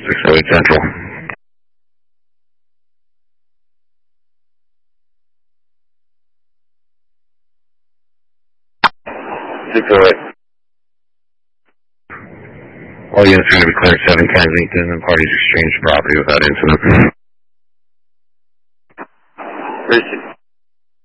608 Central. 608. All units are going to be cleared 7 Kensington and parties exchange property without incident. 36.